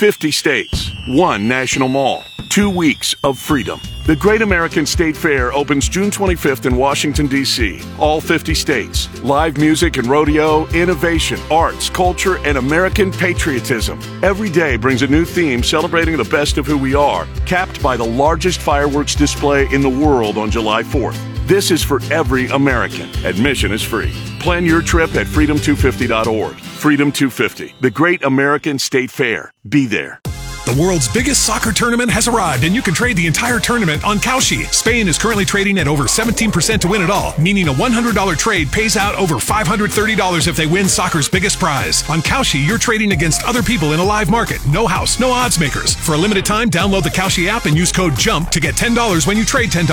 50 states, 1 national mall, 2 weeks of freedom. The Great American State Fair opens June 25th in Washington, D.C. All 50 states. Live music and rodeo, innovation, arts, culture, and American patriotism. Every day brings a new theme celebrating the best of who we are, capped by the largest fireworks display in the world on July 4th. This is for every American. Admission is free. Plan your trip at freedom250.org. Freedom 250, the Great American State Fair. Be there. The world's biggest soccer tournament has arrived, and you can trade the entire tournament on Kalshi. Spain is currently trading at over 17% to win it all, meaning a $100 trade pays out over $530 if they win soccer's biggest prize. On Kalshi, you're trading against other people in a live market. No house, no odds makers. For a limited time, download the Kalshi app and use code JUMP to get $10 when you trade $10.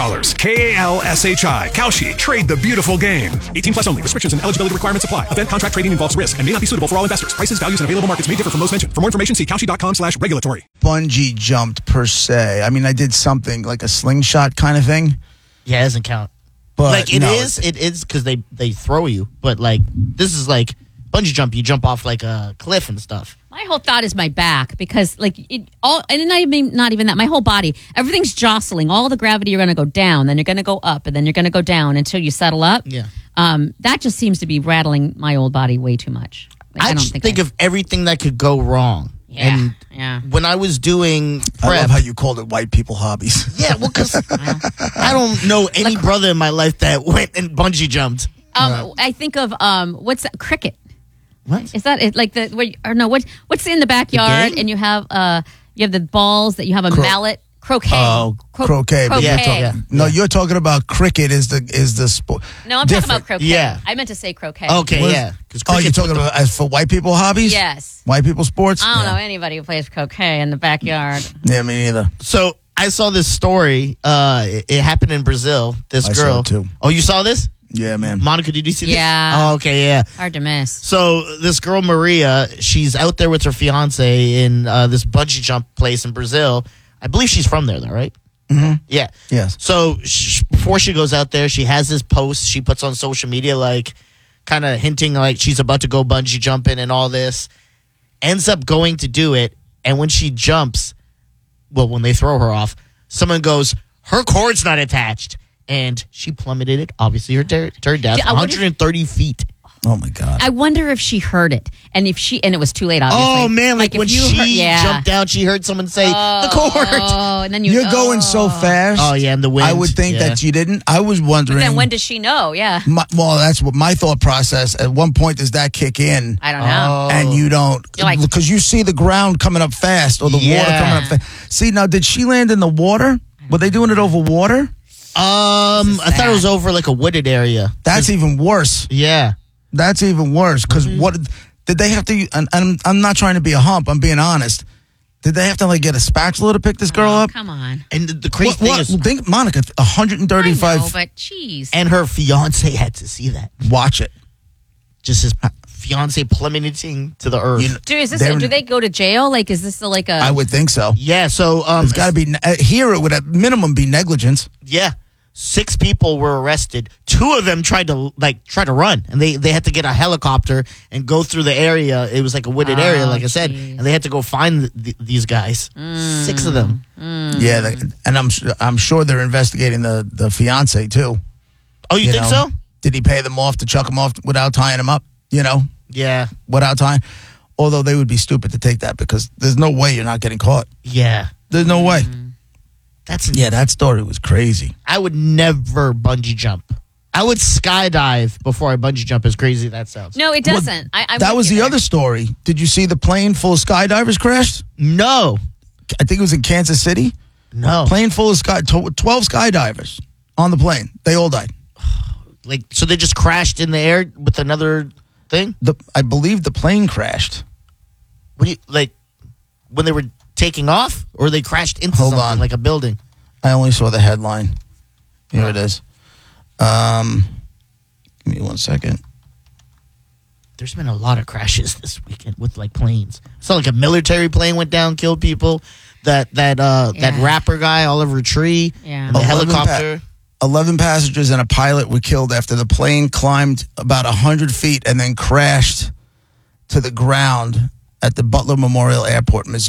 Kalshi. Kalshi. Trade the beautiful game. 18 plus only. Restrictions and eligibility requirements apply. Event contract trading involves risk and may not be suitable for all investors. Prices, values, and available markets may differ from those mentioned. For more information, see kalshi.com/regulatory. Bungee jumped per se. I mean, I did something like a slingshot kind of thing. Yeah, it doesn't count. But like it is because they throw you. But like this is like bungee jump. You jump off like a cliff and stuff. My whole thought is my back because like it all, and not even that. My whole body, everything's jostling. All the gravity, you're going to go down, then you're going to go up, and then you're going to go down until you settle up. Yeah. That just seems to be rattling my old body way too much. Like, I just think of everything that could go wrong. Yeah, and when I was doing prep, I love how you called it white people hobbies. Yeah, well, because I don't know any brother in my life that went and bungee jumped. I think of what's that? Cricket. What is that? It like the what's in the backyard? And you have the balls that you have a mallet. Croquet. Oh, croquet. But croquet. You're talking about cricket is the sport. No, I'm talking about croquet. Yeah. I meant to say croquet. Okay, yeah. You're talking about as for white people hobbies? Yes. White people sports? I don't know anybody who plays croquet in the backyard. Yeah, me neither. So I saw this story. It happened in Brazil. This girl. I saw it too. Oh, you saw this? Yeah, man. Monica, did you see this? Yeah. Oh, okay, yeah. Hard to miss. So this girl, Maria, she's out there with her fiance in this bungee jump place in Brazil. I believe she's from there, though, right? Mm-hmm. Yeah. Yes. So before she goes out there, she has this post she puts on social media, like kind of hinting like she's about to go bungee jumping and all this. Ends up going to do it. And when she jumps, well, when they throw her off, someone goes, her cord's not attached. And she plummeted it. Obviously, her death, 130 feet. Oh, my God. I wonder if she heard it. And and it was too late, obviously. Oh, man. Like when she jumped down, she heard someone say, the cord. Oh, and then you're going so fast. Oh, yeah, and the wind. I would think that you didn't. I was wondering. But then when does she know? Yeah. Well, that's what my thought process. At one point, does that kick in? I don't know. And you don't. Because you see the ground coming up fast or the water coming up fast. See, now, did she land in the water? Were they doing it over water? I thought it was over like a wooded area. That's even worse. Yeah. That's even worse because what did they have to? And I'm not trying to be a hump. I'm being honest. Did they have to like get a spatula to pick this girl up? Come on. And the crazy thing is, think Monica, 135. I know, but jeez. And her fiance had to see that. Watch it. Just his fiance plummeting to the earth. Do they go to jail? Like, is this like a? I would think so. Yeah. So it's got to be here. It would at minimum be negligence. Yeah. 6 people were arrested. 2 of them tried to run, and they had to get a helicopter and go through the area. It was like a wooded area, like I said, and they had to go find these guys. 6 of them. Yeah, and I'm sure they're investigating the fiance too. Oh, you think so? Did he pay them off to chuck them off without tying them up? Yeah, without tying. Although they would be stupid to take that because there's no way you're not getting caught. Yeah, there's no way. That story was crazy. I would never bungee jump. I would skydive before I bungee jump, as crazy as that sounds. No, it doesn't. That was the other story. Did you see the plane full of skydivers crashed? No. I think it was in Kansas City. No. Plane full of 12 skydivers on the plane. They all died. So they just crashed in the air with another thing? I believe the plane crashed. When they were taking off, or they crashed into something like a building? I only saw the headline. Here it is. Give me 1 second. There's been a lot of crashes this weekend with planes. So a military plane went down, killed people. That rapper guy, Oliver Tree, and the helicopter. 11 passengers and a pilot were killed after the plane climbed about 100 feet and then crashed to the ground at the Butler Memorial Airport, Missouri.